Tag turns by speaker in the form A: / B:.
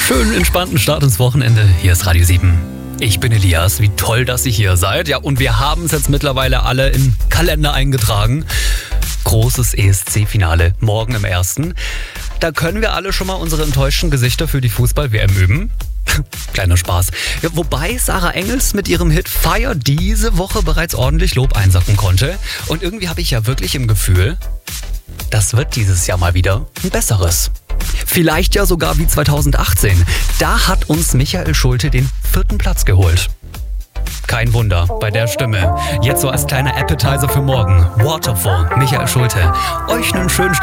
A: schönen, entspannten Start ins Wochenende. Hier ist Radio 7. Ich bin Elias. Wie toll, dass ihr hier seid. Ja, und wir haben es jetzt mittlerweile alle im Kalender eingetragen. Großes ESC-Finale morgen im 1. Da können wir alle schon mal unsere enttäuschten Gesichter für die Fußball-WM üben. Kleiner Spaß. Ja, wobei Sarah Engels mit ihrem Hit Fire diese Woche bereits ordentlich Lob einsacken konnte. Und irgendwie habe ich ja wirklich im Gefühl, das wird dieses Jahr mal wieder ein besseres. Vielleicht ja sogar wie 2018. Da hat uns Michael Schulte den 4. Platz geholt. Kein Wunder bei der Stimme. Jetzt so als kleiner Appetizer für morgen. Waterfall, Michael Schulte. Euch einen schönen